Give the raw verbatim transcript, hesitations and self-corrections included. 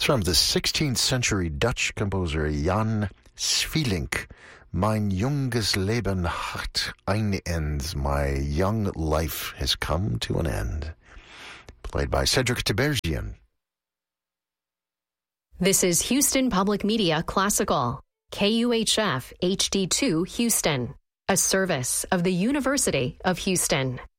It's from the sixteenth century Dutch composer Jan Sweelinck. Mein junges Leben hat ein Ende. My young life has come to an end. Played by Cedric Tiberghien. This is Houston Public Media Classical, K U H F H D two Houston, a service of the University of Houston.